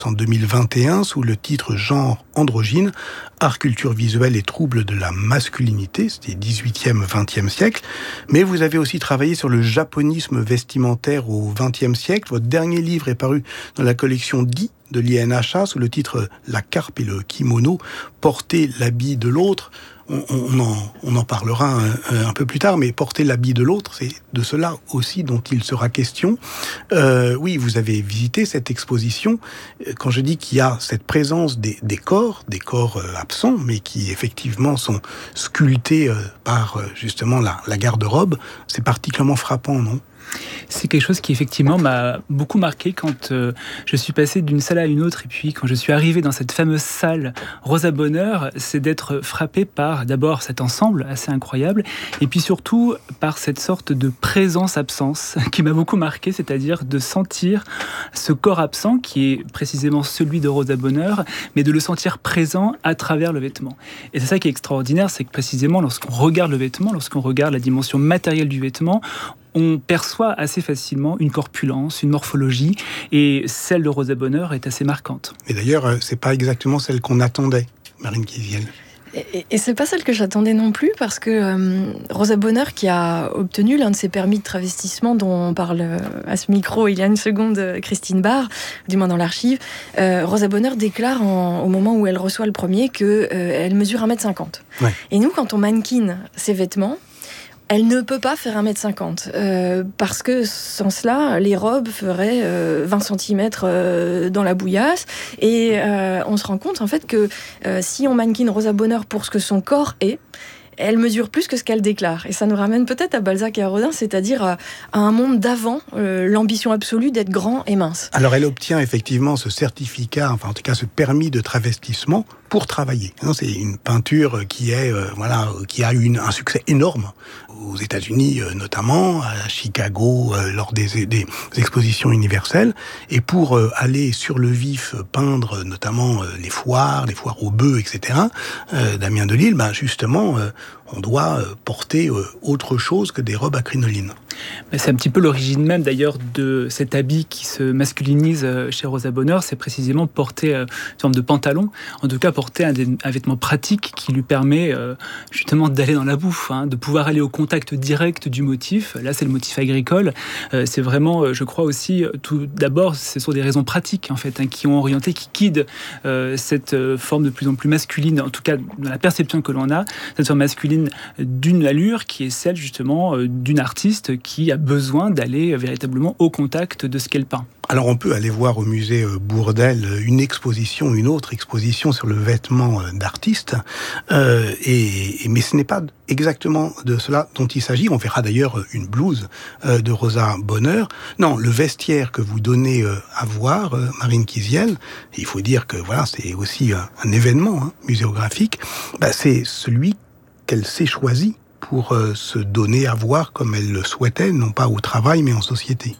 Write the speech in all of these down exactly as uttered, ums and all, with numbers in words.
en deux mille vingt et un sous le titre Genre androgyne, art, culture visuelle et troubles de la masculinité, c'était dix-huitième vingtième siècle. Mais vous avez aussi travaillé sur le japonisme vestimentaire au vingtième siècle. Votre dernier livre est paru dans la collection D de l'I N H A sous le titre La carpe et le kimono, porter l'habit de l'autre. On, on, en, on en parlera un, un peu plus tard, mais porter l'habit de l'autre, c'est de cela aussi dont il sera question. Euh, oui, vous avez visité cette exposition. Quand je dis qu'il y a cette présence des, des corps, des corps euh, absents, mais qui effectivement sont sculptés euh, par euh, justement la, la garde-robe, c'est particulièrement frappant, non ? C'est quelque chose qui effectivement m'a beaucoup marqué quand euh, je suis passé d'une salle à une autre et puis quand je suis arrivé dans cette fameuse salle Rosa Bonheur, c'est d'être frappé par d'abord cet ensemble assez incroyable et puis surtout par cette sorte de présence-absence qui m'a beaucoup marqué, c'est-à-dire de sentir ce corps absent qui est précisément celui de Rosa Bonheur, mais de le sentir présent à travers le vêtement. Et c'est ça qui est extraordinaire, c'est que précisément lorsqu'on regarde le vêtement, lorsqu'on regarde la dimension matérielle du vêtement, on perçoit assez facilement une corpulence, une morphologie, et celle de Rosa Bonheur est assez marquante. Et d'ailleurs, c'est pas exactement celle qu'on attendait, Marine Kiesiel. Et, et c'est pas celle que j'attendais non plus, parce que euh, Rosa Bonheur, qui a obtenu l'un de ses permis de travestissement dont on parle à ce micro il y a une seconde, Christine Barr, du moins dans l'archive, euh, Rosa Bonheur déclare en, au moment où elle reçoit le premier qu'elle euh, mesure un mètre cinquante. Ouais. Et nous, quand on mannequine ses vêtements, elle ne peut pas faire un mètre cinquante, euh, parce que sans cela, les robes feraient euh, vingt centimètres euh, dans la bouillasse. Et euh, on se rend compte en fait que euh, si on mannequine Rosa Bonheur pour ce que son corps est, elle mesure plus que ce qu'elle déclare. Et ça nous ramène peut-être à Balzac et à Rodin, c'est-à-dire à, à un monde d'avant, euh, l'ambition absolue d'être grand et mince. Alors elle obtient effectivement ce certificat, enfin en tout cas ce permis de travestissement pour travailler. C'est une peinture qui est euh, voilà qui a eu une, un succès énorme aux États-Unis euh, notamment, à Chicago euh, lors des, des expositions universelles. Et pour euh, aller sur le vif peindre notamment euh, les foires, les foires aux bœufs, et cetera. Euh, Damien Delille, ben justement. Euh, on doit porter autre chose que des robes à crinoline. C'est un petit peu l'origine même d'ailleurs de cet habit qui se masculinise chez Rosa Bonheur, c'est précisément porter une forme de pantalon, en tout cas porter un, un vêtement pratique qui lui permet justement d'aller dans la bouffe, hein, de pouvoir aller au contact direct du motif. Là c'est le motif agricole, c'est vraiment, je crois aussi, tout d'abord ce sont des raisons pratiques en fait, hein, qui ont orienté, qui guident euh, cette forme de plus en plus masculine, en tout cas dans la perception que l'on a, cette forme masculine d'une allure qui est celle justement d'une artiste qui a besoin d'aller véritablement au contact de ce qu'elle peint. Alors on peut aller voir au musée Bourdelle une exposition, une autre exposition sur le vêtement d'artiste, euh, et, mais ce n'est pas exactement de cela dont il s'agit. On verra d'ailleurs une blouse euh, de Rosa Bonheur. Non, le vestiaire que vous donnez euh, à voir, euh, Marine Kiesiel, il faut dire que voilà, c'est aussi un, un événement hein, muséographique, bah, c'est celui qu'elle s'est choisie pour euh, se donner à voir comme elle le souhaitait, non pas au travail, mais en société.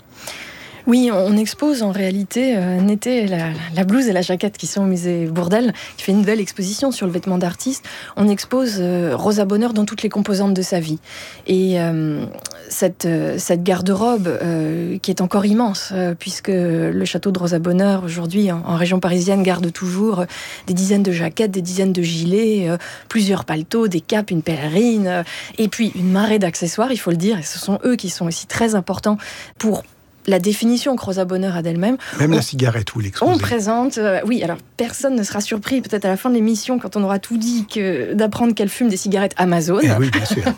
Oui, on expose en réalité euh, Nété, la, la blouse et la jaquette qui sont au musée Bourdelle, qui fait une belle exposition sur le vêtement d'artiste. On expose euh, Rosa Bonheur dans toutes les composantes de sa vie. Et euh, cette, euh, cette garde-robe euh, qui est encore immense, euh, puisque le château de Rosa Bonheur, aujourd'hui, en, en région parisienne, garde toujours des dizaines de jaquettes, des dizaines de gilets, euh, plusieurs paletots, des capes, une pèlerine, euh, et puis une marée d'accessoires, il faut le dire, et ce sont eux qui sont aussi très importants pour la définition que Rosa Bonheur a d'elle-même. Même on, la cigarette, vous l'exposez. On présente, euh, oui, alors personne ne sera surpris, peut-être à la fin de l'émission, quand on aura tout dit, que, d'apprendre qu'elle fume des cigarettes Amazon. Eh oui, bien sûr.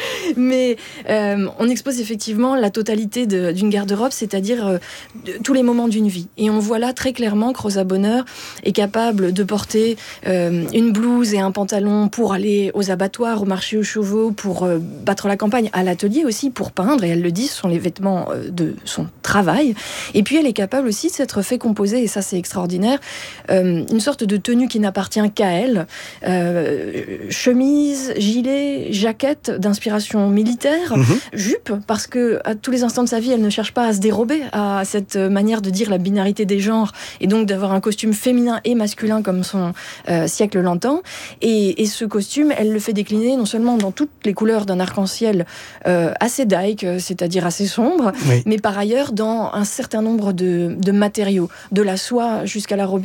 Mais euh, on expose effectivement la totalité de, d'une garde-robe, c'est-à-dire euh, de, tous les moments d'une vie. Et on voit là très clairement que Rosa Bonheur est capable de porter euh, une blouse et un pantalon pour aller aux abattoirs, au marché aux chevaux, pour euh, battre la campagne, à l'atelier aussi, pour peindre. Et elle le dit, ce sont les vêtements euh, de son travail. Et puis elle est capable aussi de s'être fait composer, et ça c'est extraordinaire, euh, une sorte de tenue qui n'appartient qu'à elle. Euh, chemise, gilet, jaquette d'inspiration militaire, mm-hmm. jupe, parce que à tous les instants de sa vie, elle ne cherche pas à se dérober à cette manière de dire la binarité des genres, et donc d'avoir un costume féminin et masculin comme son euh, siècle l'entend. Et, et ce costume, elle le fait décliner non seulement dans toutes les couleurs d'un arc-en-ciel euh, assez daïque, c'est-à-dire assez sombre, oui. mais par ailleurs dans un certain nombre de, de matériaux, de la soie jusqu'à la robine